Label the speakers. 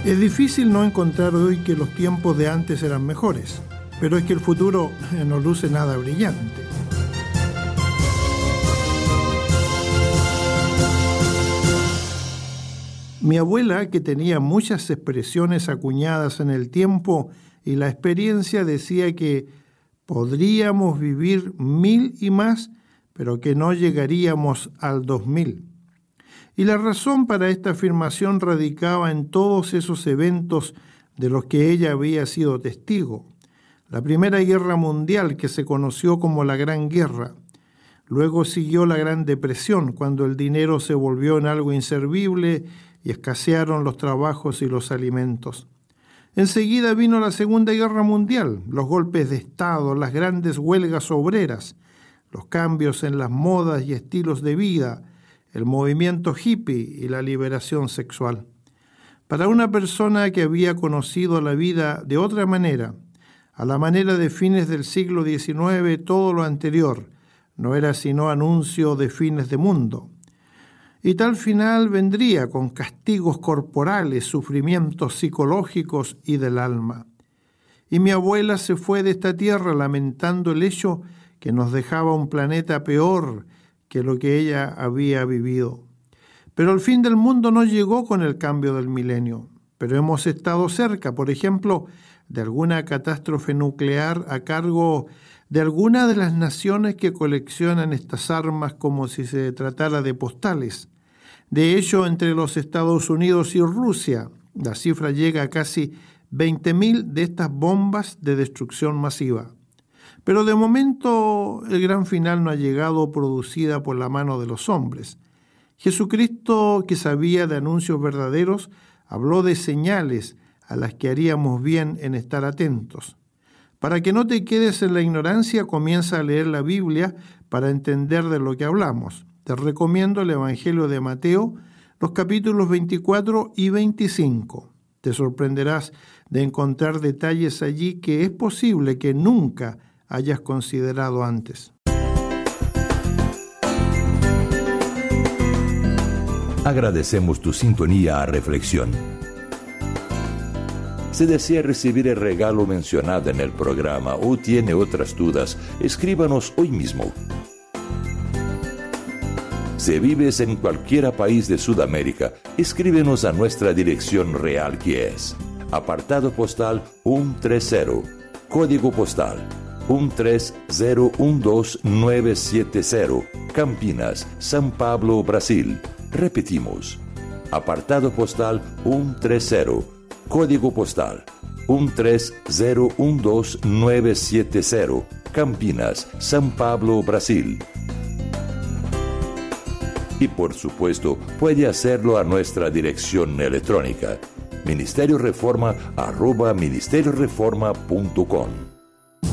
Speaker 1: Es difícil no encontrar hoy que los tiempos de antes eran mejores, pero es que el futuro no luce nada brillante. Mi abuela, que tenía muchas expresiones acuñadas en el tiempo y la experiencia, decía que podríamos vivir 1000 y más, pero que no llegaríamos al 2000. Y la razón para esta afirmación radicaba en todos esos eventos de los que ella había sido testigo. La Primera Guerra Mundial, que se conoció como la Gran Guerra. Luego siguió la Gran Depresión, cuando el dinero se volvió en algo inservible y escasearon los trabajos y los alimentos. Enseguida vino la Segunda Guerra Mundial, los golpes de Estado, las grandes huelgas obreras, los cambios en las modas y estilos de vida, el movimiento hippie y la liberación sexual. Para una persona que había conocido la vida de otra manera, a la manera de fines del siglo XIX, todo lo anterior no era sino anuncio de fines de mundo. Y tal final vendría con castigos corporales, sufrimientos psicológicos y del alma. Y mi abuela se fue de esta tierra lamentando el hecho que nos dejaba un planeta peor que lo que ella había vivido. Pero el fin del mundo no llegó con el cambio del milenio, pero hemos estado cerca, por ejemplo, de alguna catástrofe nuclear a cargo de alguna de las naciones que coleccionan estas armas como si se tratara de postales. De hecho, entre los Estados Unidos y Rusia, la cifra llega a casi 20.000 de estas bombas de destrucción masiva. Pero de momento el gran final no ha llegado producida por la mano de los hombres. Jesucristo, que sabía de anuncios verdaderos, habló de señales a las que haríamos bien en estar atentos. Para que no te quedes en la ignorancia, comienza a leer la Biblia para entender de lo que hablamos. Te recomiendo el Evangelio de Mateo, los capítulos 24 y 25. Te sorprenderás de encontrar detalles allí que es posible que nunca hayas considerado antes.
Speaker 2: Agradecemos tu sintonía a Reflexión. Si desea recibir el regalo mencionado en el programa o tiene otras dudas, escríbanos hoy mismo. Si vives en cualquier país de Sudamérica, escríbenos a nuestra dirección real, que es apartado postal 130, código postal 13012970, Campinas, São Paulo, Brasil. Repetimos, apartado postal 130, código postal 13012970, Campinas, São Paulo, Brasil. Y por supuesto, puede hacerlo a nuestra dirección electrónica, ministerioreforma@ministerioreforma.com.